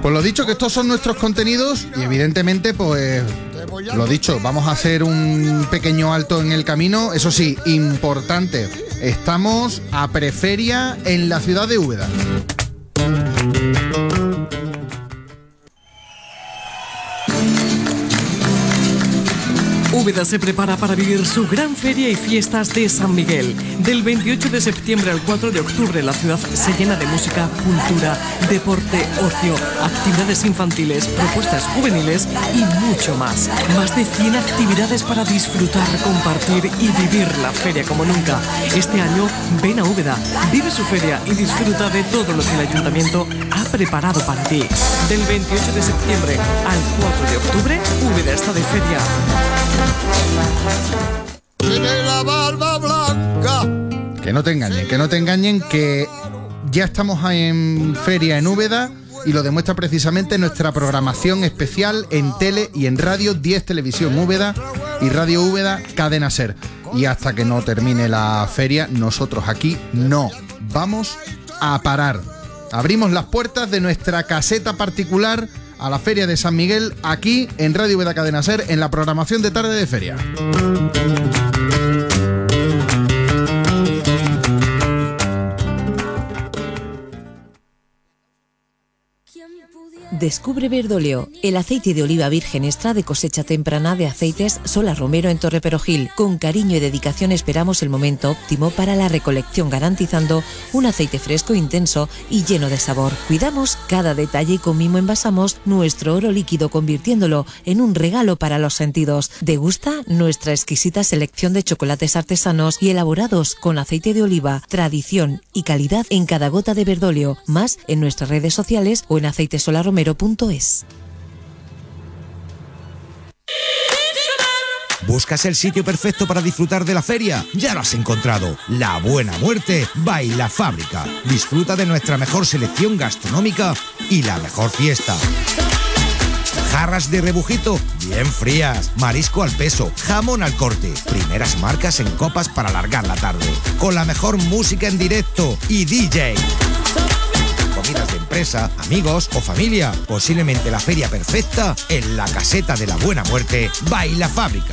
Pues lo dicho, que estos son nuestros contenidos y evidentemente, pues lo dicho, vamos a hacer un pequeño alto en el camino. Eso sí, importante, estamos a preferia en la ciudad de Úbeda. Úbeda se prepara para vivir su gran feria y fiestas de San Miguel. Del 28 de septiembre al 4 de octubre la ciudad se llena de música, cultura, deporte, ocio, actividades infantiles, propuestas juveniles y mucho más. Más de 100 actividades para disfrutar, compartir y vivir la feria como nunca. Este año ven a Úbeda, vive su feria y disfruta de todo lo que el ayuntamiento ha preparado para ti. Del 28 de septiembre al 4 de octubre, Úbeda está de feria. Tiene la barba blanca. Que no te engañen, que ya estamos en feria en Úbeda y lo demuestra precisamente nuestra programación especial en tele y en radio, 10 Televisión Úbeda y Radio Úbeda Cadena Ser. Y hasta que no termine la feria, nosotros aquí no vamos a parar. Abrimos las puertas de nuestra caseta particular a la Feria de San Miguel, aquí en Radio Úbeda Cadena Ser, en la programación de tarde de feria. Descubre Verdoleo, el aceite de oliva virgen extra de cosecha temprana de Aceites Sola Romero en Torre Perojil. Con cariño y dedicación esperamos el momento óptimo para la recolección, garantizando un aceite fresco, intenso y lleno de sabor. Cuidamos cada detalle y con mimo envasamos nuestro oro líquido, convirtiéndolo en un regalo para los sentidos. Degusta nuestra exquisita selección de chocolates artesanos y elaborados con aceite de oliva, tradición y calidad en cada gota de Verdoleo. Más en nuestras redes sociales o en aceitesolaromero.es. ¿Buscas el sitio perfecto para disfrutar de la feria? Ya lo has encontrado. La Buena Muerte Baila Fábrica. Disfruta de nuestra mejor selección gastronómica y la mejor fiesta. Jarras de rebujito bien frías, marisco al peso, jamón al corte, primeras marcas en copas para alargar la tarde, con la mejor música en directo y DJ. Comidas de empresa, amigos o familia. Posiblemente la feria perfecta en la caseta de la Buena Muerte Baila Fábrica.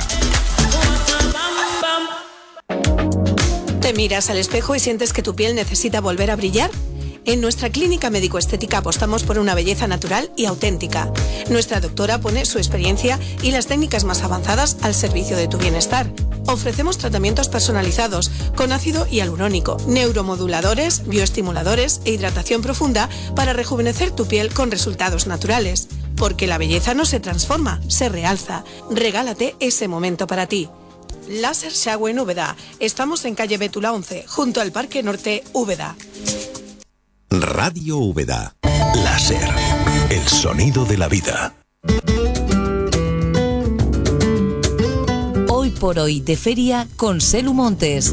¿Te miras al espejo y sientes que tu piel necesita volver a brillar? En nuestra clínica médico-estética apostamos por una belleza natural y auténtica. Nuestra doctora pone su experiencia y las técnicas más avanzadas al servicio de tu bienestar. Ofrecemos tratamientos personalizados con ácido hialurónico, neuromoduladores, bioestimuladores e hidratación profunda para rejuvenecer tu piel con resultados naturales. Porque la belleza no se transforma, se realza. Regálate ese momento para ti. Láser Shagüe en Úbeda. Estamos en calle Bétula 11, junto al Parque Norte Úbeda. Radio Úbeda. Láser. El sonido de la vida. Hoy por hoy de feria con Selu Montes.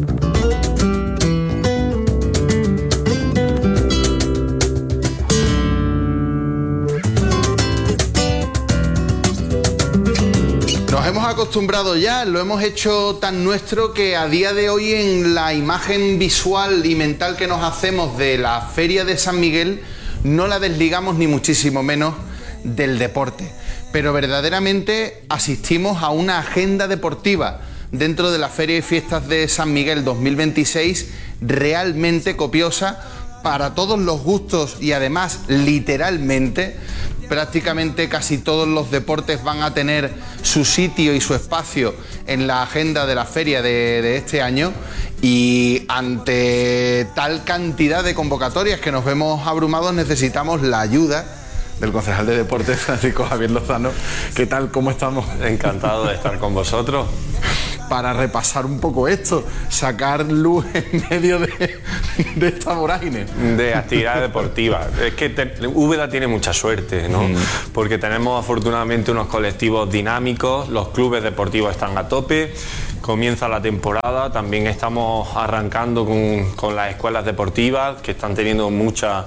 Nos hemos acostumbrado ya, lo hemos hecho tan nuestro que a día de hoy en la imagen visual y mental que nos hacemos de la Feria de San Miguel no la desligamos ni muchísimo menos del deporte. Pero verdaderamente asistimos a una agenda deportiva dentro de la Feria y Fiestas de San Miguel 2026 realmente copiosa para todos los gustos y además literalmente prácticamente casi todos los deportes van a tener su sitio y su espacio en la agenda de la feria de este año, y ante tal cantidad de convocatorias que nos vemos abrumados necesitamos la ayuda del concejal de Deportes, Francisco Javier Lozano. ¿Qué tal? ¿Cómo estamos? Encantado de estar con vosotros. Para repasar un poco esto, sacar luz en medio de esta vorágine. De actividad deportiva. Es que Úbeda tiene mucha suerte, ¿no? Porque tenemos afortunadamente unos colectivos dinámicos, los clubes deportivos están a tope, comienza la temporada, también estamos arrancando con las escuelas deportivas que están teniendo mucha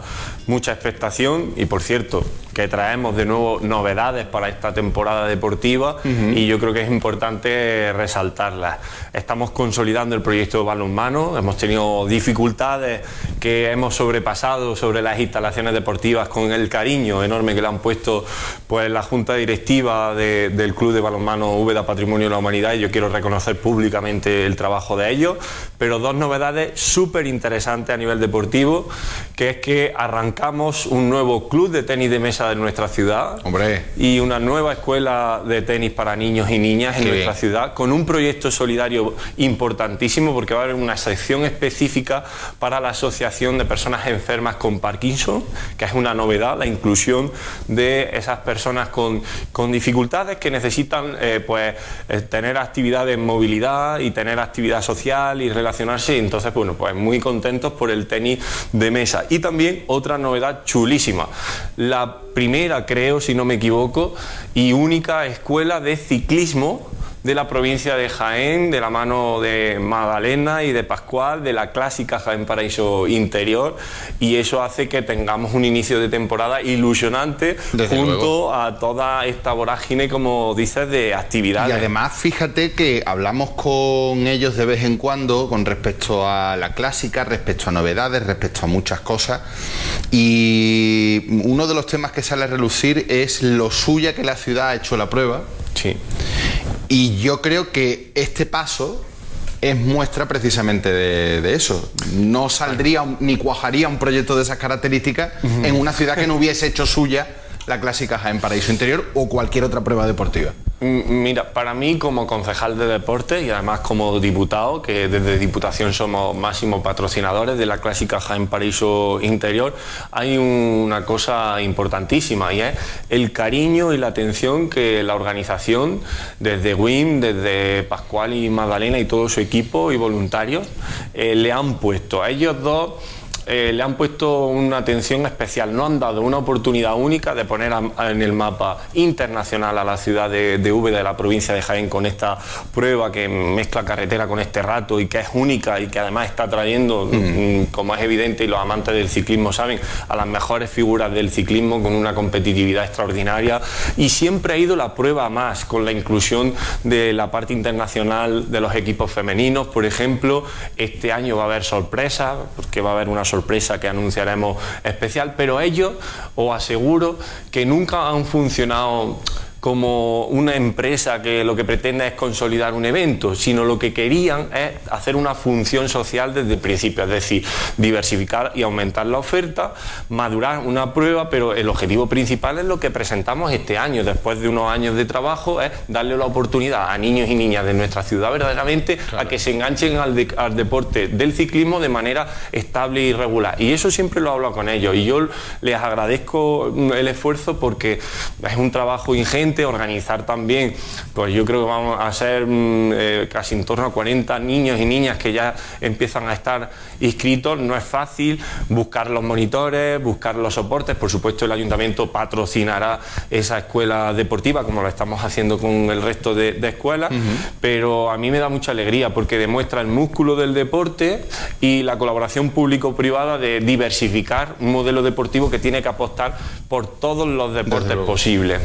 mucha expectación y, por cierto, que traemos de nuevo novedades para esta temporada deportiva y yo creo que es importante resaltarlas. Estamos consolidando el proyecto de balonmano, hemos tenido dificultades que hemos sobrepasado sobre las instalaciones deportivas con el cariño enorme que le han puesto pues la Junta Directiva del Club de Balonmano Úbeda Patrimonio de la Humanidad, y yo quiero reconocer públicamente el trabajo de ellos, pero dos novedades súper interesantes a nivel deportivo, que es que arrancamos un nuevo club de tenis de mesa de nuestra ciudad. ¡Hombre! Y una nueva escuela de tenis para niños y niñas en nuestra ciudad, con un proyecto solidario importantísimo, porque va a haber una sección específica para la Asociación de Personas Enfermas con Parkinson, que es una novedad, la inclusión de esas personas con dificultades que necesitan tener actividad de movilidad y tener actividad social y relacionarse, y entonces bueno, pues muy contentos por el tenis de mesa. Y también otra novedad chulísima, la primera, creo, si no me equivoco, y única escuela de ciclismo de la provincia de Jaén, de la mano de Magdalena y de Pascual, de la clásica Jaén Paraíso Interior, y eso hace que tengamos un inicio de temporada ilusionante. Desde junto luego a toda esta vorágine, como dices, de actividades. Y además, fíjate que hablamos con ellos de vez en cuando con respecto a la clásica, respecto a novedades, respecto a muchas cosas, y uno de los temas que sale a relucir es lo suya que la ciudad ha hecho la prueba. Sí. Y yo creo que este paso es muestra precisamente de eso. No saldría ni cuajaría un proyecto de esas características en una ciudad que no hubiese hecho suya la clásica Jaén Paraíso Interior o cualquier otra prueba deportiva. Mira, para mí, como concejal de deporte y además como diputado, que desde Diputación somos máximos patrocinadores de la clásica Jaén Paraíso Interior, hay una cosa importantísima, y es el cariño y la atención que la organización, desde WIM, desde Pascual y Magdalena y todo su equipo y voluntarios, le han puesto a ellos dos. Le han puesto una atención especial, no han dado una oportunidad única de poner en el mapa internacional a la ciudad de Úbeda, de la provincia de Jaén, con esta prueba que mezcla carretera con este rato y que es única y que además está trayendo, como es evidente y los amantes del ciclismo saben, a las mejores figuras del ciclismo con una competitividad extraordinaria, y siempre ha ido la prueba más con la inclusión de la parte internacional de los equipos femeninos. Por ejemplo, este año va a haber sorpresa, porque va a haber una sorpresa que anunciaremos especial, pero ellos, os aseguro, que nunca han funcionado como una empresa que lo que pretende es consolidar un evento, sino lo que querían es hacer una función social desde el principio, es decir, diversificar y aumentar la oferta, madurar una prueba, pero el objetivo principal es lo que presentamos este año, después de unos años de trabajo, es darle la oportunidad a niños y niñas de nuestra ciudad verdaderamente a que se enganchen al deporte del ciclismo de manera estable y regular, y eso siempre lo he hablado con ellos, y yo les agradezco el esfuerzo porque es un trabajo ingente. Organizar también, pues yo creo que vamos a ser casi en torno a 40 niños y niñas que ya empiezan a estar inscritos. No es fácil buscar los monitores, buscar los soportes. Por supuesto, el ayuntamiento patrocinará esa escuela deportiva, como lo estamos haciendo con el resto de escuelas, pero a mí me da mucha alegría porque demuestra el músculo del deporte y la colaboración público-privada de diversificar un modelo deportivo que tiene que apostar por todos los deportes posibles.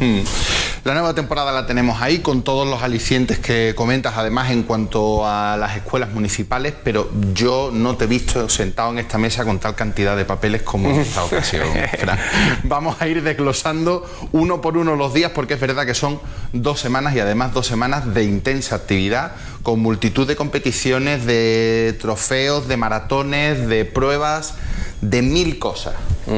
La nueva temporada la tenemos ahí con todos los alicientes que comentas, además en cuanto a las escuelas municipales, pero yo no te he visto sentado en esta mesa con tal cantidad de papeles como en esta ocasión, Fran. Vamos a ir desglosando uno por uno los días, porque es verdad que son 2 semanas y además 2 semanas de intensa actividad, con multitud de competiciones, de trofeos, de maratones, de pruebas, de 1000 cosas.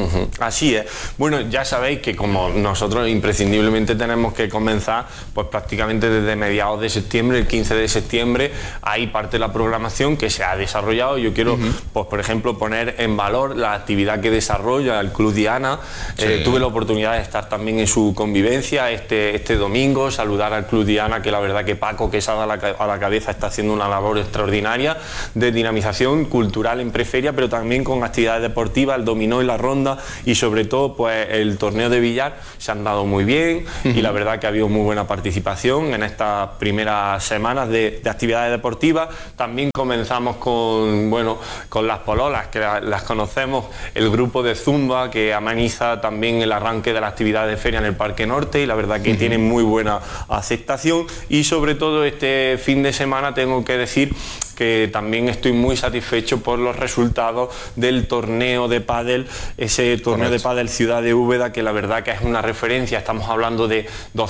Así es. Bueno, ya sabéis que como nosotros imprescindiblemente tenemos que comenzar pues prácticamente desde mediados de septiembre, el 15 de septiembre, hay parte de la programación que se ha desarrollado. Yo quiero, pues por ejemplo, poner en valor la actividad que desarrolla el Club Diana. Tuve la oportunidad de estar también en su convivencia este domingo, saludar al Club Diana, que la verdad que Paco Quesada a la cabeza está haciendo una labor extraordinaria de dinamización cultural en Preferia, pero también con actividades deportivas, el dominó y la ronda, y sobre todo pues el torneo de billar se han dado muy bien, y la verdad que ha habido muy buena participación en estas primeras semanas de actividades deportivas. También comenzamos con las pololas, que las conocemos, el grupo de Zumba que ameniza también el arranque de la actividad de feria en el Parque Norte, y la verdad que tienen muy buena aceptación. Y sobre todo este fin de semana tengo que decir que también estoy muy satisfecho por los resultados del torneo de pádel, ese torneo de pádel Ciudad de Úbeda, que la verdad que es una referencia. Estamos hablando de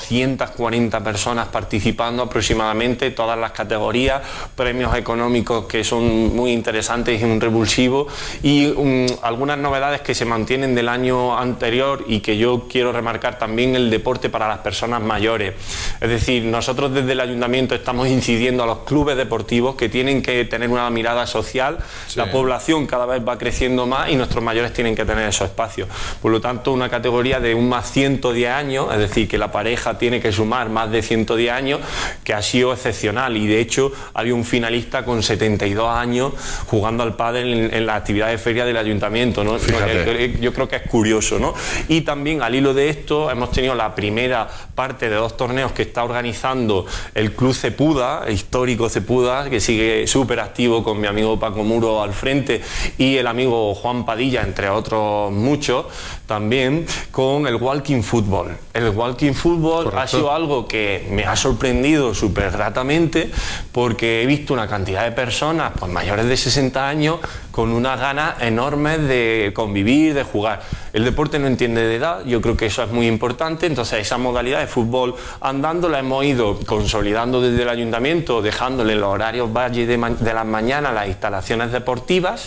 240 personas participando aproximadamente, todas las categorías, premios económicos que son muy interesantes y un revulsivo, y algunas novedades que se mantienen del año anterior y que yo quiero remarcar también: el deporte para las personas mayores. Es decir, nosotros desde el ayuntamiento estamos incidiendo a los clubes deportivos que tienen que tener una mirada social. Sí. La población cada vez va creciendo más y nuestros mayores tienen que tener esos espacios. Por lo tanto, una categoría de un más 110 años, es decir, que la pareja tiene que sumar más de 110 años, que ha sido excepcional, y de hecho había un finalista con 72 años jugando al pádel en la actividad de feria del ayuntamiento, ¿no? Yo creo que es curioso, ¿no? Y también al hilo de esto hemos tenido la primera parte de 2 torneos que está organizando el Club Cepuda, el histórico Cepuda, que sigue súper activo con mi amigo Paco Muro al frente y el amigo Juan Padilla, entre otros muchos, también con el Walking Football. El Walking Football ha sido algo que me ha sorprendido súper gratamente, porque he visto una cantidad de personas pues mayores de 60 años con unas ganas enormes de convivir, de jugar. El deporte no entiende de edad, yo creo que eso es muy importante. Entonces esa modalidad de fútbol andando la hemos ido consolidando desde el ayuntamiento, dejándole los horarios valle de las mañanas, las instalaciones deportivas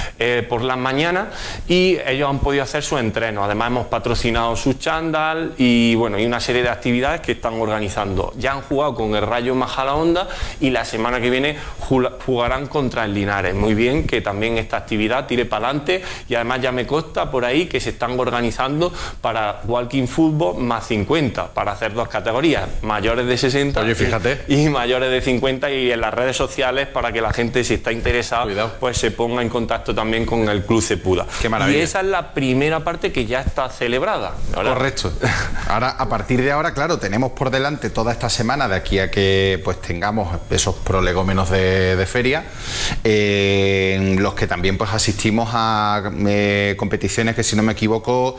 por las mañanas, y ellos han podido hacer su entreno. Además hemos patrocinado sus chándal y bueno, y una serie de actividades que están organizando. Ya han jugado con el Rayo Majadahonda y la semana que viene jugarán contra el Linares. Muy bien, que también esta actividad tire para adelante, y además ya me consta por ahí que se están organizando para Walking Football más 50, para hacer 2 categorías, mayores de 60. Oye, fíjate. Y mayores de 50, y en las redes sociales, para que la gente, si está interesada, pues se ponga en contacto también con el Club Cepuda. Qué maravilla. Y esa es la primera parte que ya está celebrada, ¿verdad? Correcto. Ahora, a partir de ahora, claro, tenemos por delante toda esta semana, de aquí a que pues tengamos esos prolegómenos de feria, en los que también pues asistimos a competiciones que, si no me equivoco,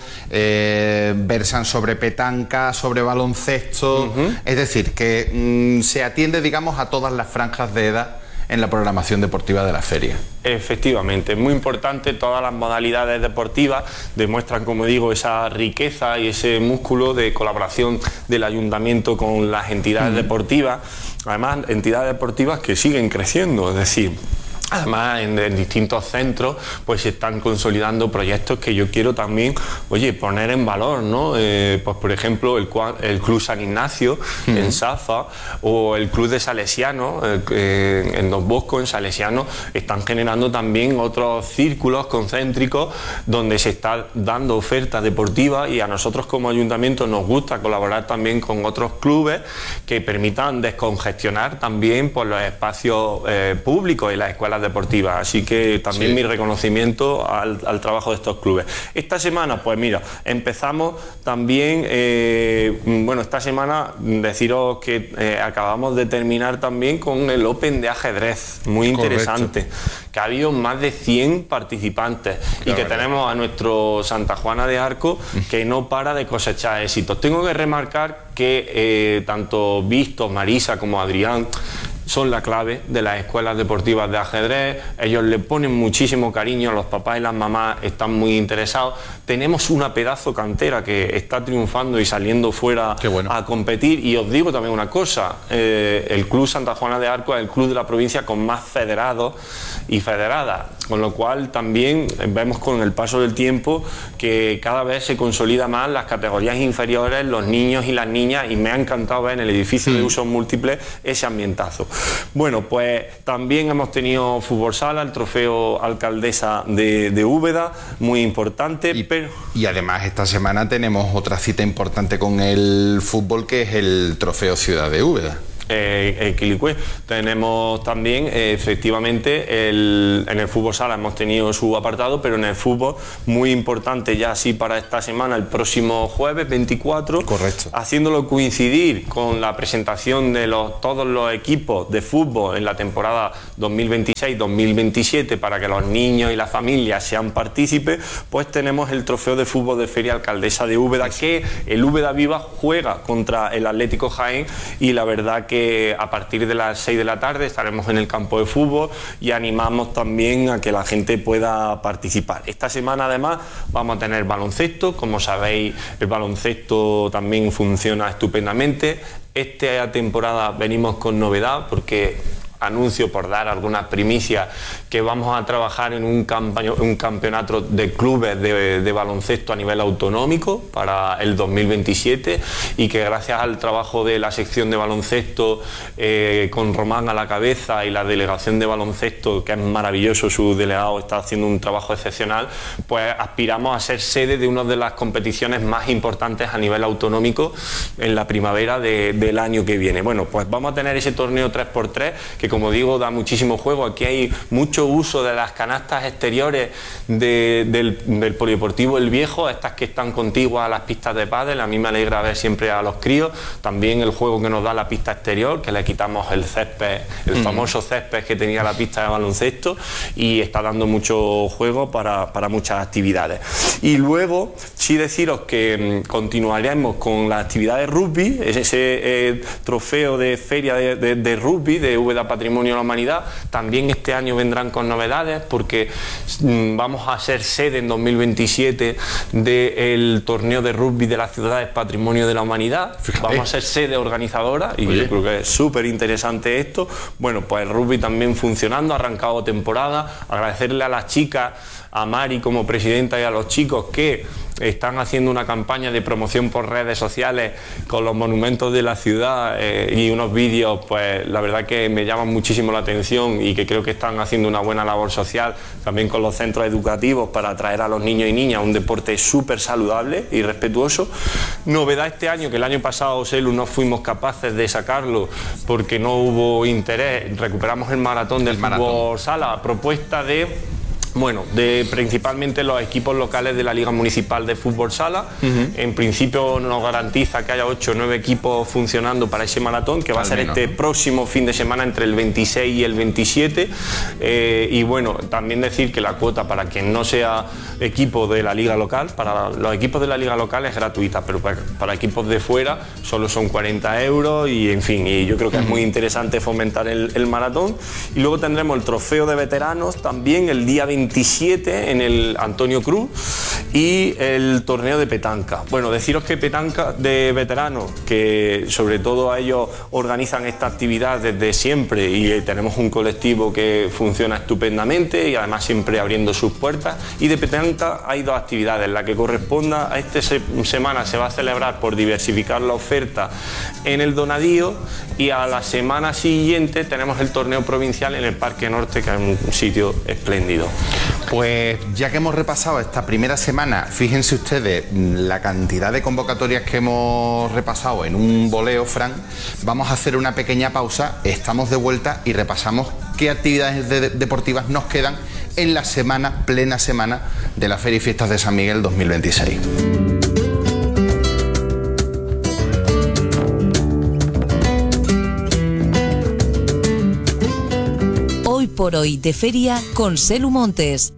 versan sobre petanca, sobre baloncesto. Es decir, que se atiende, digamos, a todas las franjas de edad en la programación deportiva de la feria. Efectivamente, es muy importante. Todas las modalidades deportivas demuestran, como digo, esa riqueza y ese músculo de colaboración del ayuntamiento con las entidades deportivas. Además, entidades deportivas que siguen creciendo, es decir, además en distintos centros pues se están consolidando proyectos que yo quiero también, oye, poner en valor, ¿no? Pues por ejemplo el Club San Ignacio en Safa, o el Club de Salesiano en Don Bosco, en Salesiano, están generando también otros círculos concéntricos donde se está dando oferta deportiva, y a nosotros como ayuntamiento nos gusta colaborar también con otros clubes que permitan descongestionar también por los espacios públicos y las escuelas deportivas. Así que también mi reconocimiento al trabajo de estos clubes. Esta semana, pues mira, empezamos también, bueno, esta semana deciros que acabamos de terminar también con el Open de ajedrez, muy interesante, que ha habido más de 100 participantes y que tenemos a nuestro Santa Juana de Arco que no para de cosechar éxitos. Tengo que remarcar que tanto Visto, Marisa como Adrián son la clave de las escuelas deportivas de ajedrez. Ellos le ponen muchísimo cariño, los papás y las mamás están muy interesados. Tenemos una pedazo cantera que está triunfando y saliendo fuera a competir. Y os digo también una cosa, el Club Santa Juana de Arco es el club de la provincia con más federados y federadas, con lo cual también vemos con el paso del tiempo que cada vez se consolida más las categorías inferiores, los niños y las niñas, y me ha encantado ver en el edificio de usos múltiples ese ambientazo. Bueno, pues también hemos tenido fútbol sala, el trofeo Alcaldesa de Úbeda, muy importante. Y además esta semana tenemos otra cita importante con el fútbol, que es el trofeo Ciudad de Úbeda. Quilicue. Tenemos también, efectivamente, en el fútbol sala hemos tenido su apartado, pero en el fútbol, muy importante ya así para esta semana, el próximo jueves 24, correcto, haciéndolo coincidir con la presentación de todos los equipos de fútbol en la temporada 2026-2027, para que los niños y las familias sean partícipes, pues tenemos el trofeo de fútbol de Feria Alcaldesa de Úbeda, que el Úbeda Viva juega contra el Atlético Jaén, y la verdad que a partir de las 6 de la tarde estaremos en el campo de fútbol y animamos también a que la gente pueda participar. Esta semana además vamos a tener baloncesto. Como sabéis, el baloncesto también funciona estupendamente. Esta temporada venimos con novedad, porque anuncio, por dar algunas primicias, que vamos a trabajar en un campeonato de clubes de baloncesto a nivel autonómico para el 2027, y que gracias al trabajo de la sección de baloncesto con Román a la cabeza y la delegación de baloncesto, que es maravilloso, su delegado está haciendo un trabajo excepcional, pues aspiramos a ser sede de una de las competiciones más importantes a nivel autonómico en la primavera del año que viene. Bueno, pues vamos a tener ese torneo 3x3 que, como digo, da muchísimo juego. Aquí hay mucho uso de las canastas exteriores del Polideportivo El Viejo, estas que están contiguas a las pistas de pádel. A mí me alegra ver siempre a los críos. También el juego que nos da la pista exterior, que le quitamos el césped, el famoso césped que tenía la pista de baloncesto, y está dando mucho juego para muchas actividades. Y luego, sí deciros que continuaremos con la actividad de rugby, ese trofeo de feria de rugby de Úbeda Patrimonio de la Humanidad. También este año vendrán con novedades, porque vamos a ser sede en 2027 del torneo de rugby de las ciudades Patrimonio de la Humanidad. Fíjate. Vamos a ser sede organizadora, y yo creo que es súper interesante esto. Bueno, pues el rugby también funcionando, ha arrancado temporada. Agradecerle a las chicas, a Mari como presidenta, y a los chicos que están haciendo una campaña de promoción por redes sociales con los monumentos de la ciudad, y unos vídeos, pues la verdad que me llaman muchísimo la atención, y que creo que están haciendo una buena labor social también con los centros educativos para atraer a los niños y niñas a un deporte súper saludable y respetuoso. Novedad este año, que el año pasado, Selu, no fuimos capaces de sacarlo porque no hubo interés. Recuperamos el maratón del fútbol sala, propuesta de principalmente los equipos locales de la Liga Municipal de Fútbol Sala. En principio nos garantiza que haya 8 o 9 equipos funcionando para ese maratón, que va a ser este próximo fin de semana entre el 26 y el 27. Y bueno, también decir que la cuota, para quien no sea equipo de la liga local, para los equipos de la liga local es gratuita, pero para equipos de fuera solo son 40 euros, y en fin, y yo creo que es muy interesante fomentar el maratón. Y luego tendremos el trofeo de veteranos también el día 27 en el Antonio Cruz, y el torneo de petanca. Bueno, deciros que petanca de veteranos, que sobre todo a ellos organizan esta actividad desde siempre, y tenemos un colectivo que funciona estupendamente y además siempre abriendo sus puertas. Y de petanca hay 2 actividades. La que corresponda a esta semana se va a celebrar por diversificar la oferta en el Donadío, y a la semana siguiente tenemos el torneo provincial en el Parque Norte, que es un sitio espléndido. Pues ya que hemos repasado esta primera semana, fíjense ustedes la cantidad de convocatorias que hemos repasado en un voleo, Fran. Vamos a hacer una pequeña pausa, estamos de vuelta y repasamos qué actividades deportivas nos quedan en la semana, plena semana de la Feria y Fiestas de San Miguel 2026. Hoy por hoy de feria con Selu Montes.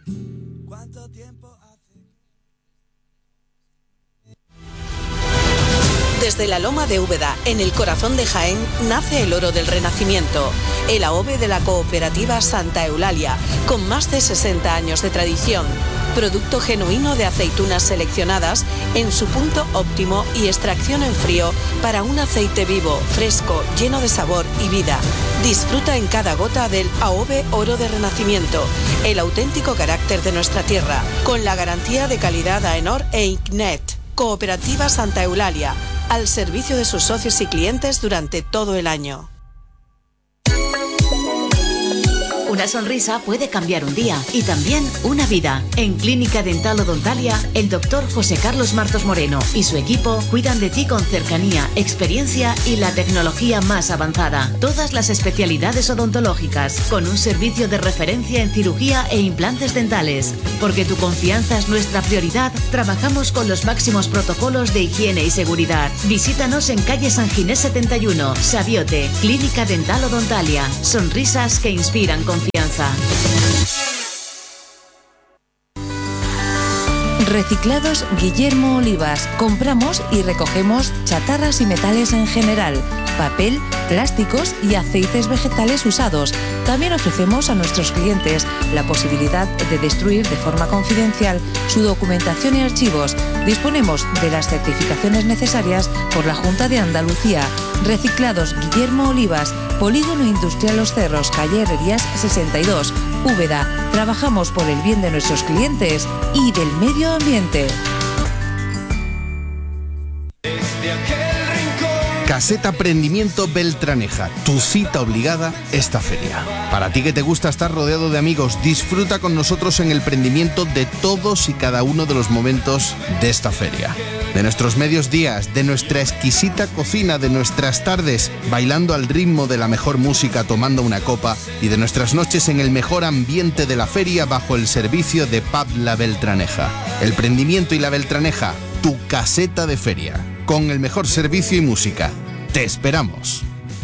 Desde la Loma de Úbeda, en el corazón de Jaén, nace el oro del Renacimiento, el AOVE de la cooperativa Santa Eulalia, con más de 60 años de tradición. Producto genuino de aceitunas seleccionadas en su punto óptimo y extracción en frío para un aceite vivo, fresco, lleno de sabor y vida. Disfruta en cada gota del AOVE Oro de Renacimiento, el auténtico carácter de nuestra tierra, con la garantía de calidad AENOR e ICNET. Cooperativa Santa Eulalia, al servicio de sus socios y clientes durante todo el año. Una sonrisa puede cambiar un día y también una vida. En Clínica Dental Odontalia, el doctor José Carlos Martos Moreno y su equipo cuidan de ti con cercanía, experiencia y la tecnología más avanzada. Todas las especialidades odontológicas, con un servicio de referencia en cirugía e implantes dentales. Porque tu confianza es nuestra prioridad, trabajamos con los máximos protocolos de higiene y seguridad. Visítanos en calle San Ginés 71, Sabiote, Clínica Dental Odontalia. Sonrisas que inspiran confianza. Reciclados Guillermo Olivas. Compramos y recogemos chatarras y metales en general, papel, plásticos y aceites vegetales usados. También ofrecemos a nuestros clientes la posibilidad de destruir de forma confidencial su documentación y archivos. Disponemos de las certificaciones necesarias por la Junta de Andalucía. Reciclados Guillermo Olivas, Polígono Industrial Los Cerros, calle Herrerías 62, Úbeda. Trabajamos por el bien de nuestros clientes y del medio ambiente. Caseta Prendimiento Beltraneja, tu cita obligada esta feria. Para ti que te gusta estar rodeado de amigos, disfruta con nosotros en el prendimiento de todos y cada uno de los momentos de esta feria. De nuestros medios días, de nuestra exquisita cocina, de nuestras tardes bailando al ritmo de la mejor música tomando una copa y de nuestras noches en el mejor ambiente de la feria bajo el servicio de Pub La Beltraneja. El prendimiento y La Beltraneja, tu caseta de feria, con el mejor servicio y música. ¡Te esperamos!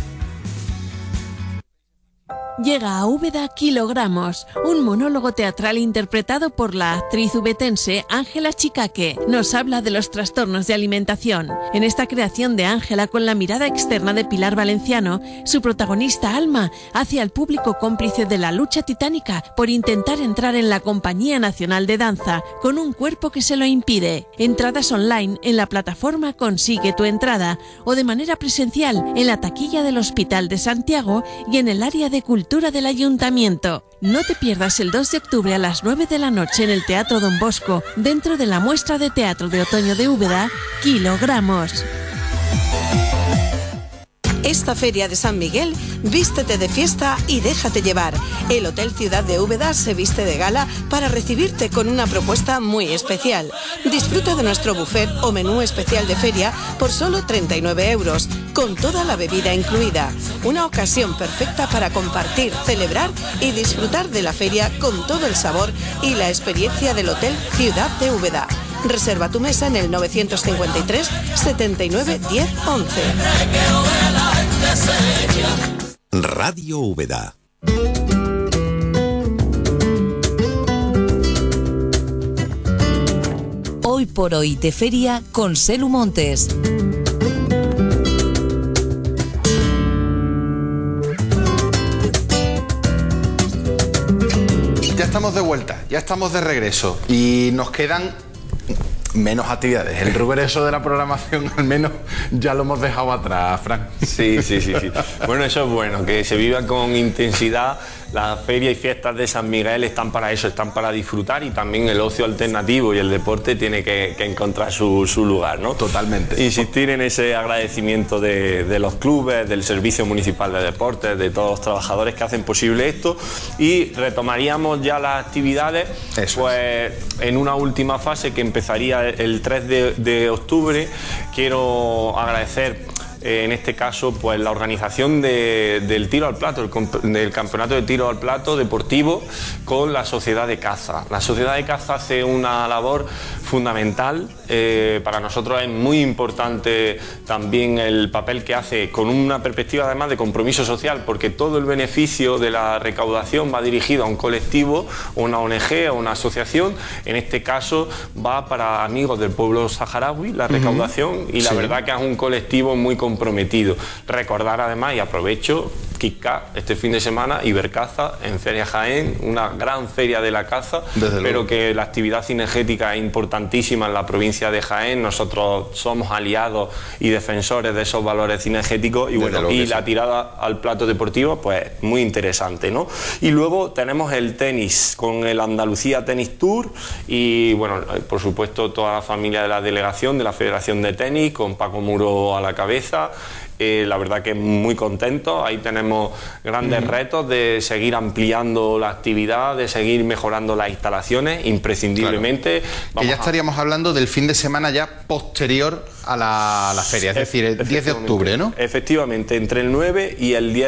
Llega a Úbeda Kilogramos, un monólogo teatral interpretado por la actriz ubetense Ángela Chicaque. Nos habla de los trastornos de alimentación. En esta creación de Ángela, con la mirada externa de Pilar Valenciano, su protagonista Alma hace al público cómplice de la lucha titánica por intentar entrar en la Compañía Nacional de Danza con un cuerpo que se lo impide. Entradas online en la plataforma Consigue tu entrada o de manera presencial en la taquilla del Hospital de Santiago y en el área de cultura del Ayuntamiento. No te pierdas el 2 de octubre a las 9 de la noche en el Teatro Don Bosco, dentro de la muestra de teatro de otoño de Úbeda, Kilogramos. Esta feria de San Miguel, vístete de fiesta y déjate llevar. El Hotel Ciudad de Úbeda se viste de gala para recibirte con una propuesta muy especial. Disfruta de nuestro buffet o menú especial de feria por solo 39 euros, con toda la bebida incluida. Una ocasión perfecta para compartir, celebrar y disfrutar de la feria con todo el sabor y la experiencia del Hotel Ciudad de Úbeda. Reserva tu mesa en el 953 79 10 11. Radio Úbeda. Hoy por hoy de feria con Selu Montes. Ya estamos de vuelta, ya estamos de regreso y nos quedan menos actividades. El regreso de la programación al menos ya lo hemos dejado atrás, Fran. Sí. Bueno, eso es bueno, que se viva con intensidad. Las ferias y fiestas de San Miguel están para eso, están para disfrutar, y también el ocio alternativo y el deporte tiene que encontrar su lugar, ¿no? Totalmente. Insistir en ese agradecimiento de los clubes, del Servicio Municipal de Deportes, de todos los trabajadores que hacen posible esto, y retomaríamos ya las actividades en una última fase que empezaría el 3 de octubre. Quiero agradecer en este caso pues la organización del tiro al plato, del campeonato de tiro al plato deportivo con la Sociedad de Caza. La Sociedad de Caza hace una labor fundamental, para nosotros es muy importante también el papel que hace, con una perspectiva además de compromiso social, porque todo el beneficio de la recaudación va dirigido a un colectivo, una ONG o una asociación. En este caso va para amigos del pueblo saharaui la recaudación, y la verdad que es un colectivo muy comprometido. Recordar además, y aprovecho, Kika este fin de semana, Ibercaza en Feria Jaén, una gran feria de la caza, pero que la actividad cinegética es importantísima en la provincia de Jaén. Nosotros somos aliados y defensores de esos valores cinegéticos, y bueno, y la tirada al plato deportivo pues muy interesante, ¿no? Y luego tenemos el tenis con el Andalucía Tenis Tour, y bueno, por supuesto toda la familia de la delegación de la Federación de Tenis con Paco Muro a la cabeza, La verdad que muy contentos, ahí tenemos grandes retos de seguir ampliando la actividad, de seguir mejorando las instalaciones, imprescindiblemente. Claro. Que ya estaríamos hablando del fin de semana ya posterior a la feria, es decir, el 10 de octubre, ¿no? Efectivamente, entre el 9 y el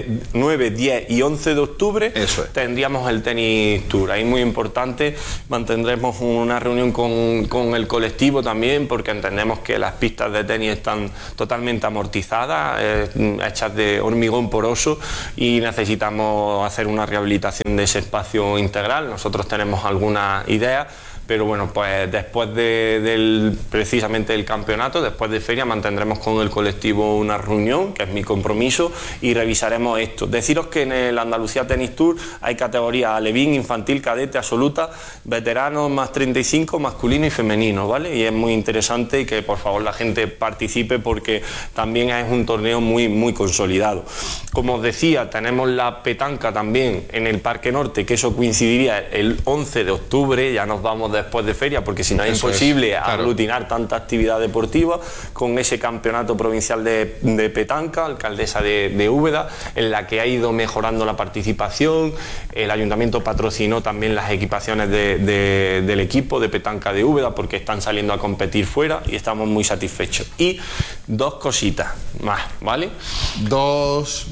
10 y 11 de octubre tendríamos el Tenis Tour. Ahí muy importante, mantendremos una reunión con el colectivo también, porque entendemos que las pistas de tenis están totalmente amortizadas, hechas de hormigón poroso, y necesitamos hacer una rehabilitación de ese espacio integral. Nosotros tenemos algunas ideas, pero bueno, pues después precisamente del campeonato, después de feria, mantendremos con el colectivo una reunión, que es mi compromiso, y revisaremos esto. Deciros que en el Andalucía Tenis Tour hay categorías alevín, infantil, cadete, absoluta, veteranos más 35, masculino y femenino, ¿vale? Y es muy interesante y que por favor la gente participe, porque también es un torneo muy, muy consolidado. Como os decía, tenemos la petanca también en el Parque Norte, que eso coincidiría el 11 de octubre, ya nos vamos después de feria, porque si no es imposible aglutinar tanta actividad deportiva, con ese campeonato provincial de petanca, alcaldesa de Úbeda, en la que ha ido mejorando la participación. El ayuntamiento patrocinó también las equipaciones del equipo de petanca de Úbeda, porque están saliendo a competir fuera y estamos muy satisfechos. Y dos cositas más, ¿vale? Dos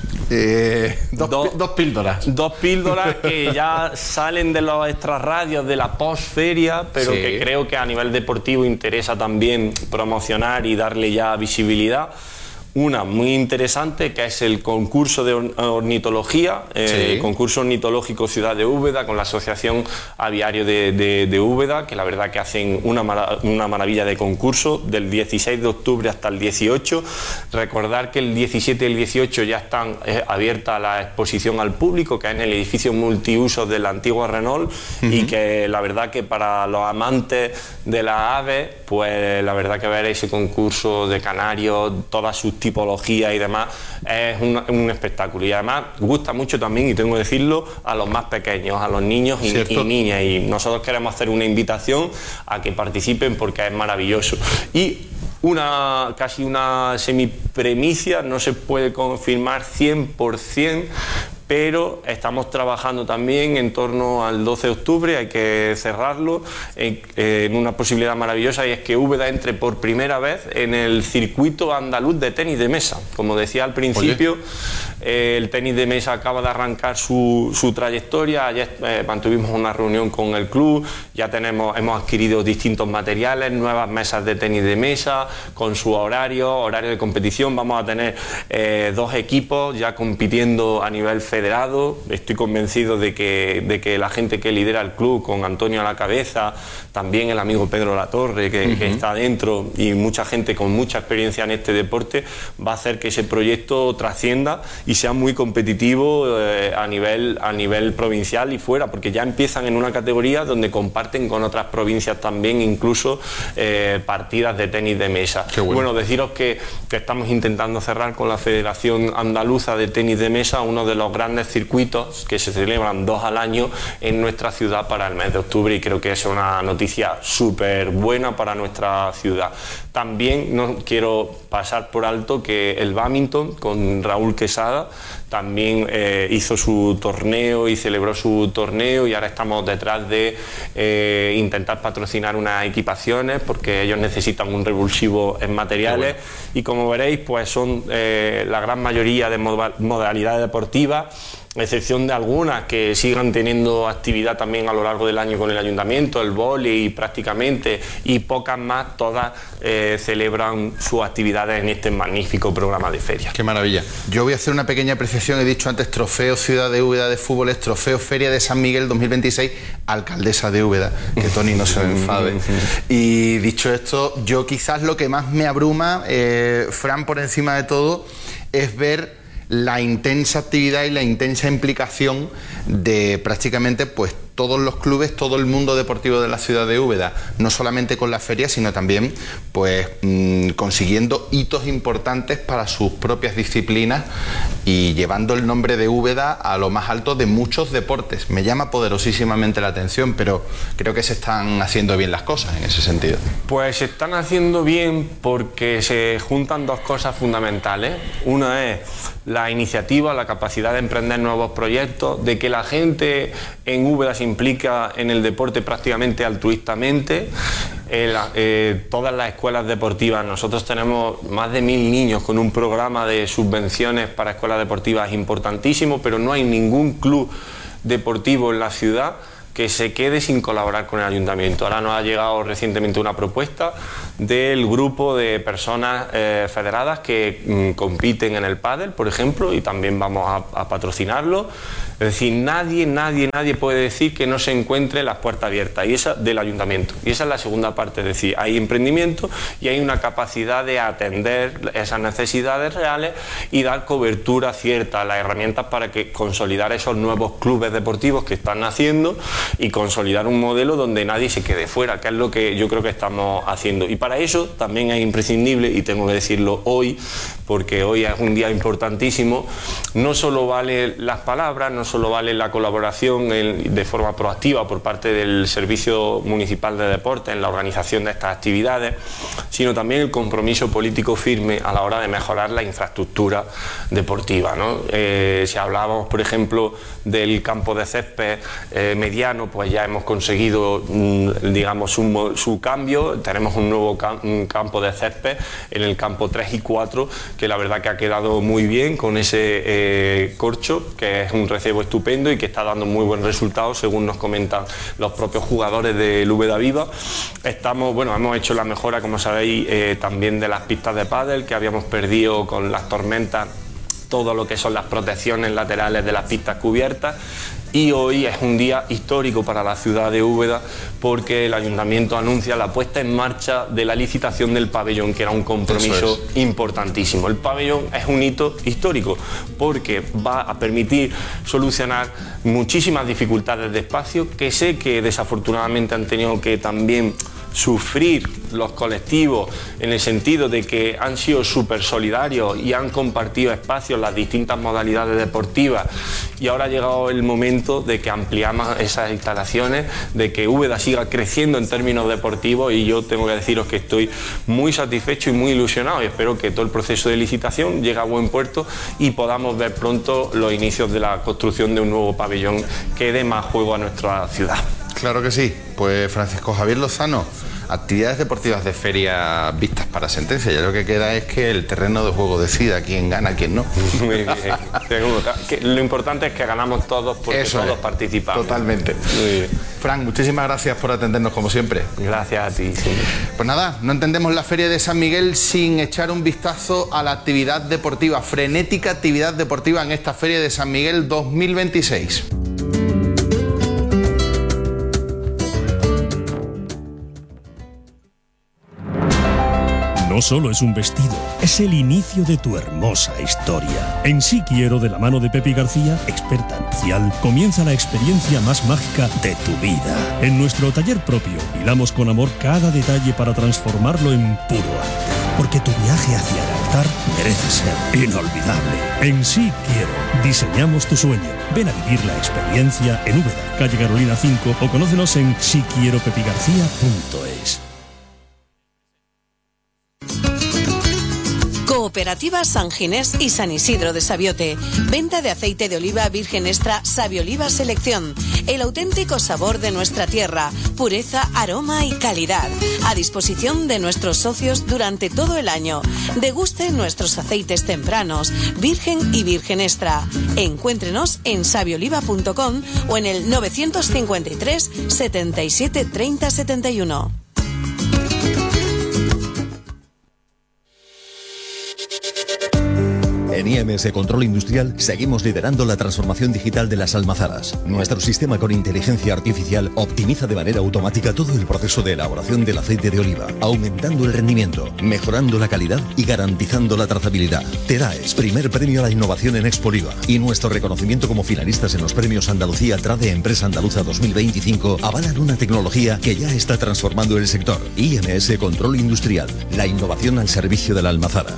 píldoras. Dos píldoras que ya salen de los extrarradios de la postferia, pero que creo que a nivel deportivo interesa también promocionar y darle ya visibilidad. Una muy interesante, que es el concurso de ornitología, concurso ornitológico Ciudad de Úbeda, con la Asociación Aviario de Úbeda, que la verdad que hacen una maravilla de concurso, del 16 de octubre hasta el 18. Recordar que el 17 y el 18 ya están abierta la exposición al público, que es en el edificio multiusos de la antigua Renault, y que la verdad que para los amantes de las aves, pues la verdad que ver ese concurso de canarios, todas sus tipología y demás, es un espectáculo, y además gusta mucho también, y tengo que decirlo, a los más pequeños, a los niños y niñas, y nosotros queremos hacer una invitación a que participen, porque es maravilloso. Y casi una semipremicia, no se puede confirmar 100%, pero estamos trabajando también en torno al 12 de octubre, hay que cerrarlo, en una posibilidad maravillosa, y es que Úbeda entre por primera vez en el circuito andaluz de tenis de mesa. Como decía al principio, el tenis de mesa acaba de arrancar su trayectoria. Ayer mantuvimos una reunión con el club, ya hemos adquirido distintos materiales, nuevas mesas de tenis de mesa, con su horario de competición. Vamos a tener 2 equipos ya compitiendo a nivel federado. Estoy convencido de que la gente que lidera el club, con Antonio a la cabeza, también el amigo Pedro Latorre que está dentro, y mucha gente con mucha experiencia en este deporte, va a hacer que ese proyecto trascienda y sea muy competitivo a nivel provincial y fuera, porque ya empiezan en una categoría donde comparten con otras provincias también, incluso partidas de tenis de mesa. Bueno, deciros que estamos intentando cerrar con la Federación Andaluza de Tenis de Mesa uno de los grandes circuitos que se celebran 2 al año en nuestra ciudad para el mes de octubre, y creo que es una noticia súper buena para nuestra ciudad. También no quiero pasar por alto que el bádminton, con Raúl Quesada, también hizo su torneo y celebró su torneo, y ahora estamos detrás de intentar patrocinar unas equipaciones, porque ellos necesitan un revulsivo en materiales, y como veréis, pues son la gran mayoría de modalidades deportivas, excepción de algunas que sigan teniendo actividad también a lo largo del año con el ayuntamiento, el vóley prácticamente, y pocas más, todas celebran sus actividades en este magnífico programa de feria. Qué maravilla. Yo voy a hacer una pequeña apreciación. He dicho antes trofeo Ciudad de Úbeda de fútbol, es trofeo Feria de San Miguel 2026, alcaldesa de Úbeda, que Tony no se me enfade. Y dicho esto, yo quizás lo que más me abruma, Fran, por encima de todo, es ver la intensa actividad y la intensa implicación de prácticamente pues todos los clubes, todo el mundo deportivo de la ciudad de Úbeda, no solamente con la feria, sino también pues consiguiendo hitos importantes para sus propias disciplinas y llevando el nombre de Úbeda a lo más alto de muchos deportes. Me llama poderosísimamente la atención, pero creo que se están haciendo bien las cosas en ese sentido. Pues se están haciendo bien porque se juntan dos cosas fundamentales. Una es la iniciativa, la capacidad de emprender nuevos proyectos, de que la gente en Úbeda se implica en el deporte prácticamente altruistamente. Todas las escuelas deportivas, nosotros tenemos más de 1000 niños con un programa de subvenciones para escuelas deportivas importantísimo, pero no hay ningún club deportivo en la ciudad que se quede sin colaborar con el ayuntamiento. Ahora nos ha llegado recientemente una propuesta del grupo de personas federadas que compiten en el pádel, por ejemplo, y también vamos a patrocinarlo. Es decir, nadie puede decir que no se encuentre las puertas abiertas, y esa del ayuntamiento. Y esa es la segunda parte, es decir, hay emprendimiento y hay una capacidad de atender esas necesidades reales y dar cobertura cierta a las herramientas para que consolidar esos nuevos clubes deportivos que están naciendo y consolidar un modelo donde nadie se quede fuera, que es lo que yo creo que estamos haciendo. Y para eso también es imprescindible, y tengo que decirlo hoy, porque hoy es un día importantísimo, no solo vale las palabras, no solo vale la colaboración de forma proactiva por parte del Servicio Municipal de Deportes en la organización de estas actividades, sino también el compromiso político firme a la hora de mejorar la infraestructura deportiva, ¿no? Si hablábamos, por ejemplo, del campo de césped mediano, pues ya hemos conseguido, digamos, su cambio. Tenemos un nuevo campo de césped en el campo 3 y 4, que la verdad que ha quedado muy bien con ese corcho, que es un recebo estupendo y que está dando muy buen resultado, según nos comentan los propios jugadores del Úbeda Viva. Hemos hecho la mejora, como sabéis, también de las pistas de pádel, que habíamos perdido con las tormentas todo lo que son las protecciones laterales de las pistas cubiertas. Y hoy es un día histórico para la ciudad de Úbeda porque el ayuntamiento anuncia la puesta en marcha de la licitación del pabellón, que era un compromiso importantísimo. El pabellón es un hito histórico porque va a permitir solucionar muchísimas dificultades de espacio que sé que desafortunadamente han tenido que también sufrir los colectivos, en el sentido de que han sido súper solidarios y han compartido espacios, las distintas modalidades deportivas, y ahora ha llegado el momento de que ampliamos esas instalaciones, de que Úbeda siga creciendo en términos deportivos, y yo tengo que deciros que estoy muy satisfecho y muy ilusionado, y espero que todo el proceso de licitación llegue a buen puerto y podamos ver pronto los inicios de la construcción de un nuevo pabellón que dé más juego a nuestra ciudad. Claro que sí. Pues Francisco Javier Lozano, actividades deportivas de feria vistas para sentencia. Ya lo que queda es que el terreno de juego decida quién gana, quién no. Muy bien. Lo importante es que ganamos todos porque Eso todos es, participamos. Totalmente. Muy bien. Fran, muchísimas gracias por atendernos como siempre. Gracias a ti. Sí. Pues nada, no entendemos la Feria de San Miguel sin echar un vistazo a la actividad deportiva, frenética actividad deportiva en esta Feria de San Miguel 2026. No solo es un vestido, es el inicio de tu hermosa historia. En Sí Quiero, de la mano de Pepi García, experta nupcial, comienza la experiencia más mágica de tu vida. En nuestro taller propio, hilamos con amor cada detalle para transformarlo en puro arte. Porque tu viaje hacia el altar merece ser inolvidable. En Sí Quiero, diseñamos tu sueño. Ven a vivir la experiencia en Úbeda, calle Carolina 5, o conócenos en siquieropepigarcía.es. Cooperativa San Ginés y San Isidro de Sabiote. Venta de aceite de oliva virgen extra Sabioliva Selección. El auténtico sabor de nuestra tierra. Pureza, aroma y calidad. A disposición de nuestros socios durante todo el año. Deguste nuestros aceites tempranos, virgen y virgen extra. Encuéntrenos en sabioliva.com o en el 953 77 30 71. En IMS Control Industrial seguimos liderando la transformación digital de las almazaras. Nuestro sistema con inteligencia artificial optimiza de manera automática todo el proceso de elaboración del aceite de oliva, aumentando el rendimiento, mejorando la calidad y garantizando la trazabilidad. TEDAES, primer premio a la innovación en Expo Oliva, y nuestro reconocimiento como finalistas en los premios Andalucía Trade Empresa Andaluza 2025 avalan una tecnología que ya está transformando el sector. IMS Control Industrial, la innovación al servicio de la almazara.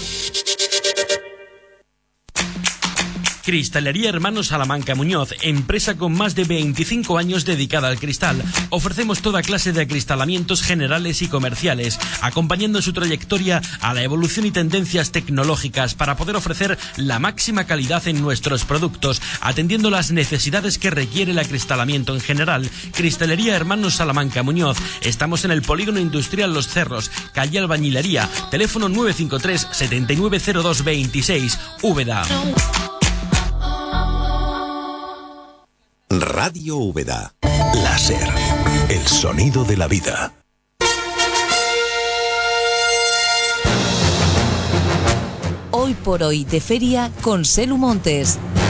Cristalería Hermanos Salamanca Muñoz, empresa con más de 25 años dedicada al cristal. Ofrecemos toda clase de acristalamientos generales y comerciales, acompañando su trayectoria a la evolución y tendencias tecnológicas para poder ofrecer la máxima calidad en nuestros productos, atendiendo las necesidades que requiere el acristalamiento en general. Cristalería Hermanos Salamanca Muñoz. Estamos en el Polígono Industrial Los Cerros, calle Albañilería, teléfono 953 790226, Úbeda. Radio Úbeda. Láser. El sonido de la vida. Hoy por hoy de feria con Selu Montes.